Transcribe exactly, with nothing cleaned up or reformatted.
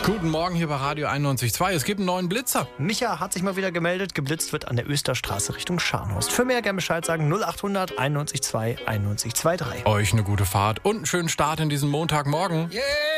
Guten Morgen hier bei Radio einundneunzig Komma zwei. Es gibt einen neuen Blitzer. Micha hat sich mal wieder gemeldet. Geblitzt wird an der Österstraße Richtung Scharnhorst. Für mehr gerne Bescheid sagen null achthundert einundneunzig Komma zwei einundneunzig Komma drei. Euch eine gute Fahrt und einen schönen Start in diesen Montagmorgen. Yeah.